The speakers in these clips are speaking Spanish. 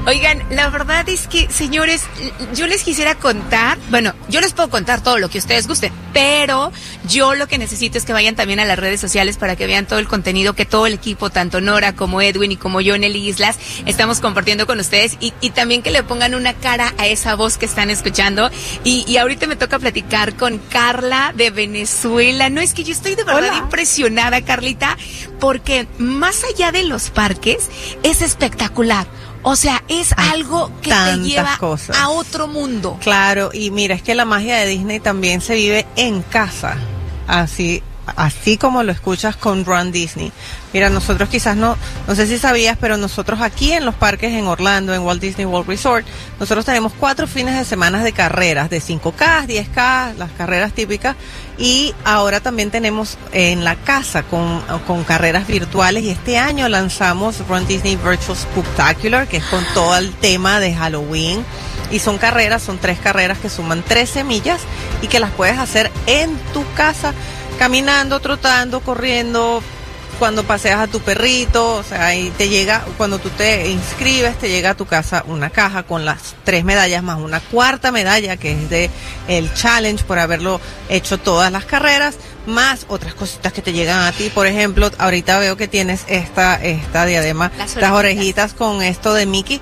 Oigan, la verdad es que, señores, yo les quisiera contar, bueno, yo les puedo contar todo lo que ustedes gusten, pero yo lo que necesito es que vayan también a las redes sociales para que vean todo el contenido que todo el equipo, tanto Nora como Edwin y como yo, Nelly Islas, estamos compartiendo con ustedes y también que le pongan una cara a esa voz que están escuchando. Y ahorita me toca platicar con Carla de Venezuela. No, es que yo estoy de verdad impresionada, Carlita, porque más allá de los parques, es espectacular. O sea, es algo que te lleva a otro mundo. Claro, y mira, es que la magia de Disney también se vive en casa, así como lo escuchas con Run Disney. Mira, nosotros quizás no sé si sabías, pero nosotros aquí en los parques en Orlando, en Walt Disney World Resort, nosotros tenemos 4 fines de semana de carreras, de 5K, 10K, las carreras típicas, y ahora también tenemos en la casa con carreras virtuales, y este año lanzamos Run Disney Virtual Spooktacular, que es con todo el tema de Halloween, y son 3 carreras que suman 13 millas y que las puedes hacer en tu casa, caminando, trotando, corriendo, cuando paseas a tu perrito. O sea, ahí te llega, cuando tú te inscribes, te llega a tu casa una caja con las 3 medallas más una 4ª medalla que es de el challenge por haberlo hecho todas las carreras, más otras cositas que te llegan a ti. Por ejemplo, ahorita veo que tienes esta diadema, las orejitas con esto de Mickey.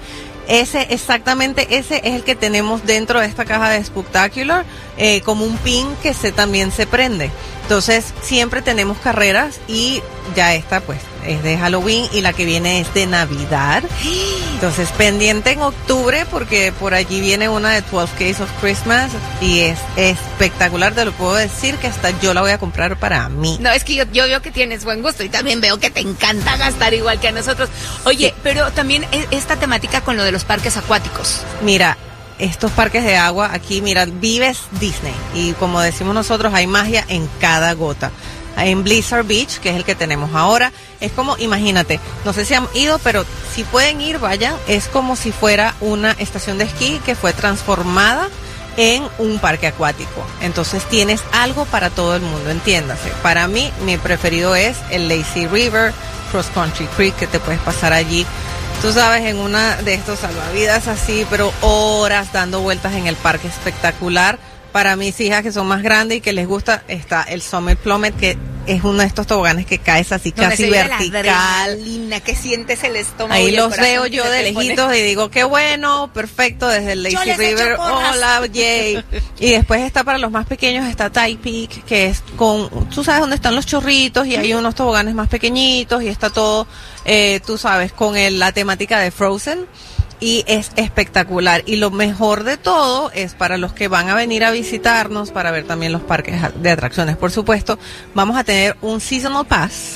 Exactamente ese es el que tenemos dentro de esta caja de Spooktacular, como un pin que también se prende. Entonces siempre tenemos carreras, y ya esta pues es de Halloween y la que viene es de Navidad. Entonces pendiente en octubre, porque por allí viene una de 12 Days of Christmas y es espectacular, te lo puedo decir que hasta yo la voy a comprar para mí. No, es que yo veo que tienes buen gusto y también veo que te encanta gastar igual que a nosotros. Oye, sí, pero también esta temática con lo de los parques acuáticos. Mira, estos parques de agua aquí, mira, vives Disney, y como decimos nosotros, hay magia en cada gota. En Blizzard Beach, que es el que tenemos ahora, es como, imagínate, no sé si han ido, pero si pueden ir, vayan, es como si fuera una estación de esquí que fue transformada en un parque acuático. Entonces tienes algo para todo el mundo, entiéndase. Para mí, mi preferido es el Lazy River, Cross Country Creek, que te puedes pasar allí, tú sabes, en una de estos salvavidas así, pero horas dando vueltas en el parque, espectacular. Para mis hijas que son más grandes y que les gusta, está el Summit Plummet, que es uno de estos toboganes que caes así casi vertical. La adrenalina, que sientes el estómago. Ahí los veo yo de lejitos y digo, qué bueno, perfecto, desde el Lazy River, hola, yay. Y después está para los más pequeños, está Thai Peak, que es tú sabes dónde están los chorritos, y hay unos toboganes más pequeñitos, y está todo, tú sabes, con la temática de Frozen. Y es espectacular. Y lo mejor de todo es para los que van a venir a visitarnos, para ver también los parques de atracciones. Por supuesto, vamos a tener un Seasonal Pass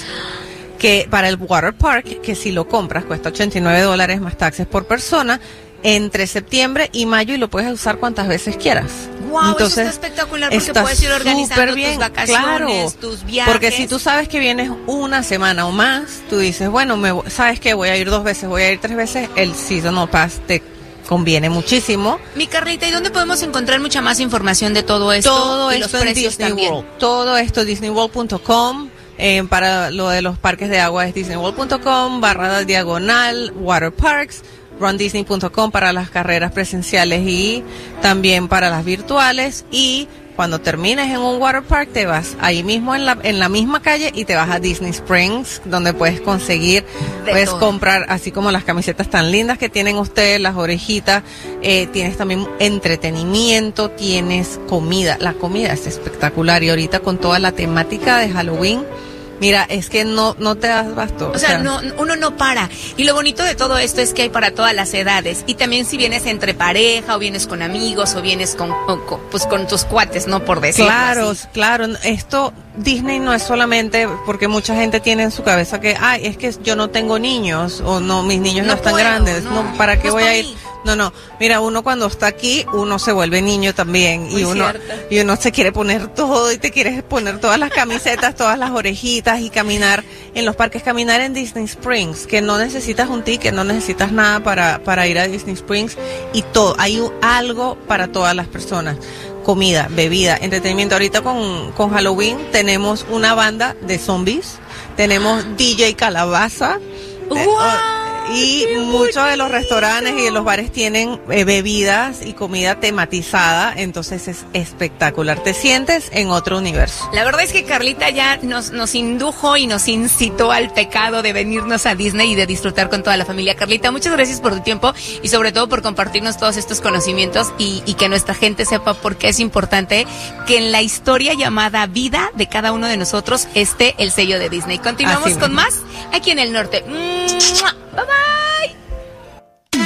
que para el Water Park, que si lo compras cuesta $89 más taxes por persona, entre septiembre y mayo, y lo puedes usar cuantas veces quieras. Wow, entonces, eso está espectacular, porque puedes ir organizando tus vacaciones, tus viajes. Porque si tú sabes que vienes una semana o más, tú dices, bueno, sabes que voy a ir 2 veces, voy a ir 3 veces, el Seasonal Pass te conviene muchísimo. Mi Carlita, ¿y dónde podemos encontrar mucha más información de todo esto? Todo esto en Disney World. Todo esto disneyworld.com. Para lo de los parques de agua es disneyworld.com/diagonal Water Parks. RunDisney.com para las carreras presenciales y también para las virtuales. Y cuando termines en un water park, te vas ahí mismo en la misma calle y te vas a Disney Springs, donde puedes comprar, así como las camisetas tan lindas que tienen ustedes, las orejitas, tienes también entretenimiento, tienes comida. La comida es espectacular, y ahorita con toda la temática de Halloween, mira, es que no te das basto. O sea, uno no para. Y lo bonito de todo esto es que hay para todas las edades. Y también si vienes entre pareja, o vienes con amigos, o vienes con tus cuates, ¿no? Por decirlo así. Claro. Esto, Disney no es solamente, porque mucha gente tiene en su cabeza que, es que yo no tengo niños, o no, mis niños no están grandes. No, ¿para qué voy a ir? No, mira, uno cuando está aquí, uno se vuelve niño también, y uno se quiere poner todo, y te quieres poner todas las camisetas, todas las orejitas, y caminar en los parques, caminar en Disney Springs, que no necesitas un ticket, no necesitas nada para ir a Disney Springs, y todo, hay algo para todas las personas. Comida, bebida, entretenimiento. Ahorita con Halloween tenemos una banda de zombies, tenemos DJ Calabaza. ¡Wow! y muchos de los restaurantes y de los bares tienen bebidas y comida tematizada, entonces es espectacular. Te sientes en otro universo. La verdad es que Carlita ya nos indujo y nos incitó al pecado de venirnos a Disney y de disfrutar con toda la familia. Carlita, muchas gracias por tu tiempo y sobre todo por compartirnos todos estos conocimientos y que nuestra gente sepa por qué es importante que en la historia llamada vida de cada uno de nosotros esté el sello de Disney. Continuamos con más aquí en el norte. Bye bye.